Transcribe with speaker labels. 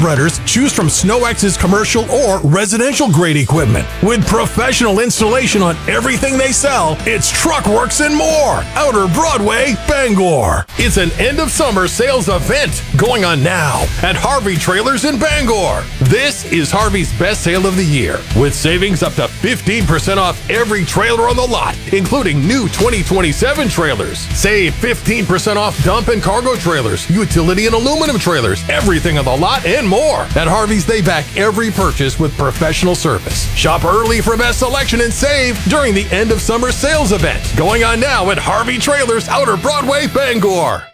Speaker 1: spreaders, choose from SnowX's commercial or residential grade equipment. With professional installation on everything they sell, it's Truckworks and more. Outer Broadway, Bangor. It's an end of summer sales event going on now at Harvey Trailers in Bangor. This is Harvey's best sale of the year, with savings up to 15% off every trailer on the lot, including new 2027 trailers. Save 15% off dump and cargo trailers, utility and aluminum trailers, everything on the lot and more. At Harvey's, they back every purchase with professional service. Shop early for best selection and save during the end of summer sales event going on now at Harvey Trailers, Outer Broadway, Bangor.